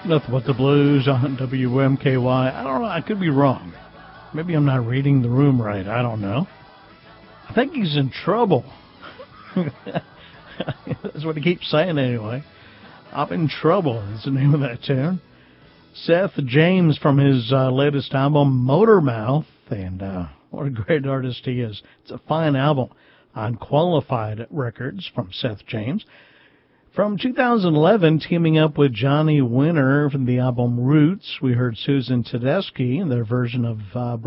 Nothing but the blues on WMKY. I don't know. I could be wrong. Maybe I'm not reading the room right. I don't know. I think he's in trouble. That's what he keeps saying anyway. I'm in trouble is the name of that tune. Seth James from his latest album, Motormouth. And what a great artist he is. It's a fine album on Qualified Records from Seth James. From 2011, teaming up with Johnny Winter from the album Roots, we heard Susan Tedeschi in their version of